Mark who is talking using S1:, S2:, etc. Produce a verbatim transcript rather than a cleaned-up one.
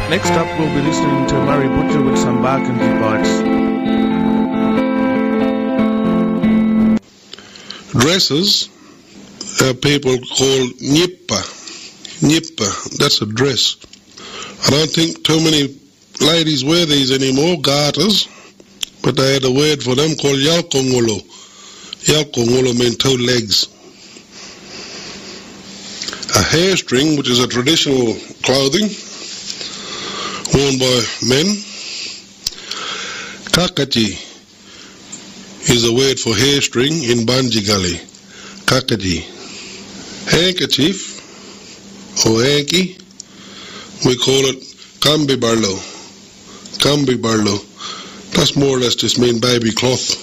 S1: Next up, we'll be listening to Murray Butcher with some Barkindji bites.
S2: Dresses, uh, people call nippa. Nippa, that's a dress. I don't think too many ladies wear these anymore, garters, but they had a word for them called yalkongolo. Yalkongolo means two legs. A hair string, which is a traditional clothing worn by men. Kakaji is a word for hair string in Banjigali. Kakaji. Handkerchief or hanky, we call it kambi barlo. Kambi barlo. That's more or less just mean baby cloth.